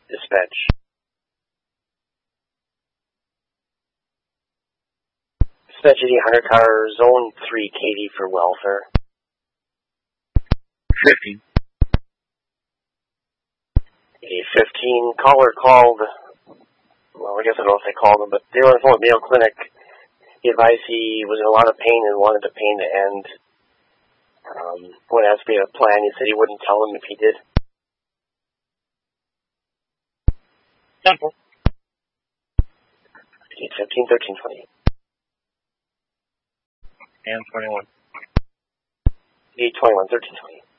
Dispatch. Dispatch 80 car, zone 3, Katie for welfare. 15. 15, caller called, well, I guess I don't know if they called him, but they were on the phone at Mayo Clinic. He advised he was in a lot of pain and wanted the pain to end. When asked if he had a plan, he said he wouldn't tell him if he did. Simple. 15, 13, 20. And 21. 8, 21, 13, 20.